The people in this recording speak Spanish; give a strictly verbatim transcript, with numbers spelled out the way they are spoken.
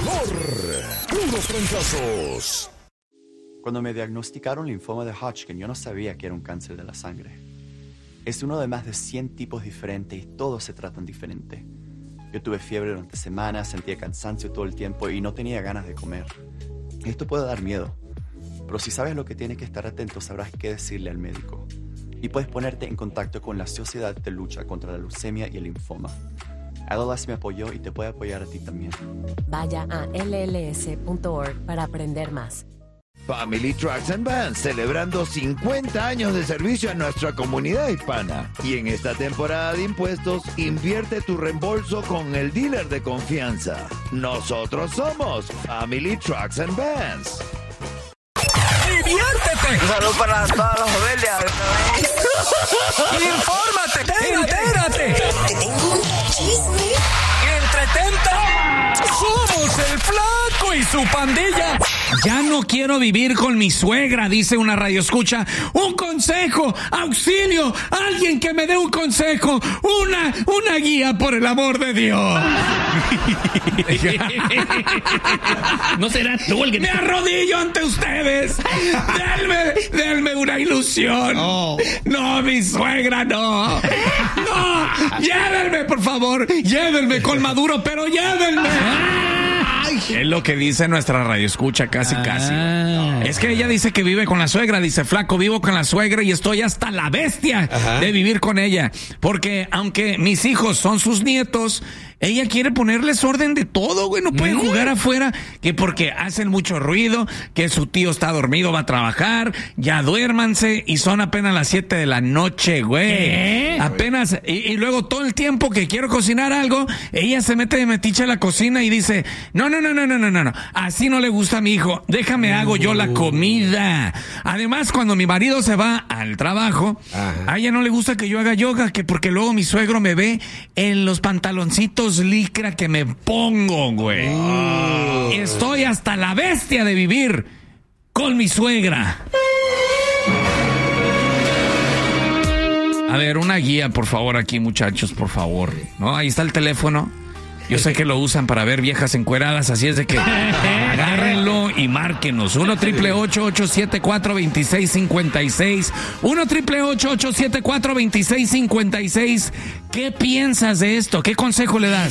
Motivador. Puros fracasos. Cuando me diagnosticaron linfoma de Hodgkin, yo no sabía que era un cáncer de la sangre. Es uno de más de cien tipos diferentes y todos se tratan diferente. Yo tuve fiebre durante semanas, sentía cansancio todo el tiempo y no tenía ganas de comer. Esto puede dar miedo, pero si sabes lo que tienes que estar atento, sabrás qué decirle al médico. Y puedes ponerte en contacto con la Sociedad de Lucha contra la Leucemia y el Linfoma. L L S me apoyó y te puede apoyar a ti también. Vaya a L L S punto org para aprender más. Family Trucks and Vans, celebrando cincuenta años de servicio a nuestra comunidad hispana. Y en esta temporada de impuestos, invierte tu reembolso con el dealer de confianza. Nosotros somos Family Trucks and Vans. ¡Diviértete! Un saludo para todos los rebeldes. ¡Infórmate! ¡Entérate! Te tengo un chisme. ¡Entretente! ¡Somos el Flaco y su pandilla! Ya no quiero vivir con mi suegra, dice una radioescucha. ¡Un consejo! ¡Auxilio! ¡Alguien que me dé un consejo! ¡Una, una guía, por el amor de Dios! No será tú el que... ¡Me arrodillo ante ustedes! ¡Denme, denme una ilusión! Oh. ¡No, mi suegra, no! ¡No! ¡Llévenme, por favor! ¡Llévenme con Maduro, pero llévenme! Es lo que dice nuestra radioescucha, casi, ah. casi. Es que ella dice que vive con la suegra. Dice, Flaco, vivo con la suegra y estoy hasta la bestia Ajá. de vivir con ella. Porque aunque mis hijos son sus nietos, ella quiere ponerles orden de todo, güey. No pueden mm. jugar afuera, que porque hacen mucho ruido, que su tío está dormido, va a trabajar, ya duérmanse, y son apenas las siete de la noche, güey. ¿Qué? Apenas, y, y luego todo el tiempo que quiero cocinar algo, ella se mete de metiche a la cocina y dice, no, no, no, no, no, no, no, no, así no le gusta a mi hijo, déjame hago yo la comida. Además, cuando mi marido se va al trabajo, Ajá. a ella no le gusta que yo haga yoga, que porque luego mi suegro me ve en los pantaloncitos licra que me pongo, güey. Oh. Estoy hasta la bestia de vivir con mi suegra. A ver, una guía, por favor, aquí, muchachos, por favor. ¿No? Ahí está el teléfono. Yo sé que lo usan para ver viejas encueradas, así es de que agárrenlo y márquenos. uno triple ocho ocho siete cuatro dos seis cinco seis. uno triple ocho ocho siete cuatro dos seis cinco seis. ¿Qué piensas de esto? ¿Qué consejo le das?